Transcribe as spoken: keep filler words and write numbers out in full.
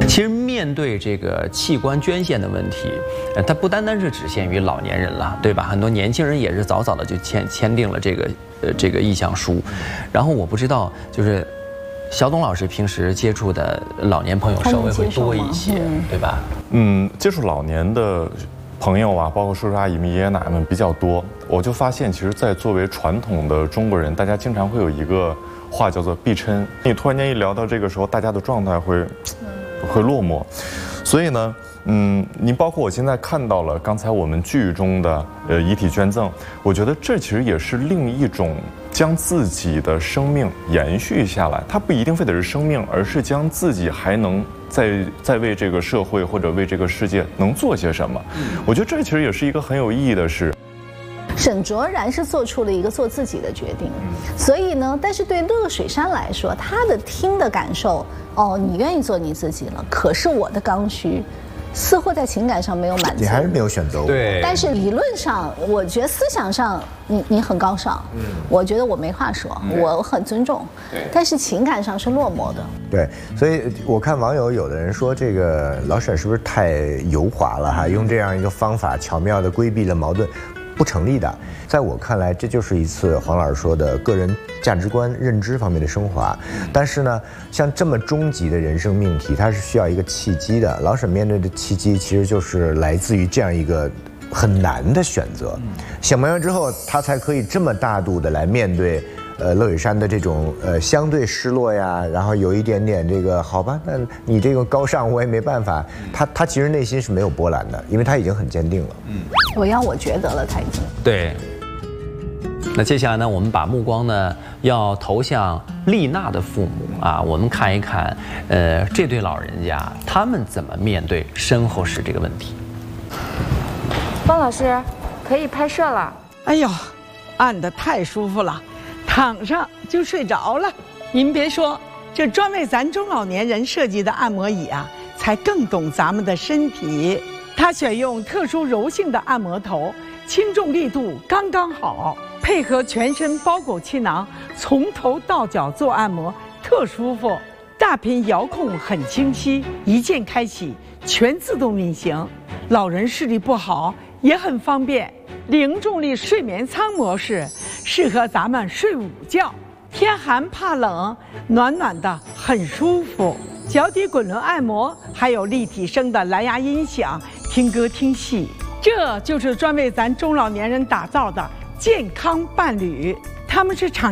其实面对这个器官捐献的问题，呃，它不单单是只限于老年人了，对吧？很多年轻人也是早早的就签签订了这个呃这个意向书。然后我不知道，就是小董老师平时接触的老年朋友稍微会多一些，对吧？ 嗯，接触老年的朋友啊，包括叔叔阿姨们、爷爷奶奶们比较多。我就发现，其实，在作为传统的中国人，大家经常会有一个话叫做避嗔。你突然间一聊到这个时候，大家的状态会。会落寞，所以呢，嗯，您包括我现在看到了刚才我们剧中的呃遗体捐赠，我觉得这其实也是另一种将自己的生命延续下来。它不一定非得是生命，而是将自己还能在在为这个社会或者为这个世界能做些什么。我觉得这其实也是一个很有意义的事。 沈卓然是做出了一个做自己的决定，所以呢，但是对乐水山来说，他的听的感受，哦，你愿意做你自己了，可是我的刚需，似乎在情感上没有满足， 你还是没有选择我。 对， 但是理论上，我觉得思想上你你很高尚，嗯，我觉得我没话说，我很尊重，对，但是情感上是落寞的。 对，所以我看网友有的人说，这个老沈是不是太油滑了哈？用这样一个方法巧妙地规避了矛盾。不成立的，在我看来，这就是一次黄老师说的个人价值观、认知方面的升华。但是呢，像这么终极的人生命题，它是需要一个契机的。老沈面对的契机，其实就是来自于这样一个很难的选择。想明白之后，他才可以这么大度的来面对。呃，乐水山的这种呃相对失落呀，然后有一点点这个好吧，那你这个高尚我也没办法。他他其实内心是没有波澜的，因为他已经很坚定了。嗯， 我要我觉得了，他已经对。那接下来呢，我们把目光呢要投向丽娜的父母啊，我们看一看，呃，这对老人家他们怎么面对身后事这个问题。 方老师，可以拍摄了。 哎呦，按得太舒服了。躺上就睡着了。您别说，这专为咱中老年人设计的按摩椅啊，才更懂咱们的身体。它选用特殊柔性的按摩头，轻重力度刚刚好，配合全身包裹气囊，从头到脚做按摩，特舒服。大屏遥控很清晰，一键开启，全自动运行。老人视力不好也很方便。零重力睡眠舱模式适合咱们睡午觉，天寒怕冷，暖暖的很舒服。脚底滚轮按摩，还有立体声的蓝牙音响，听歌听戏，这就是专为咱中老年人打造的健康伴侣。他们是厂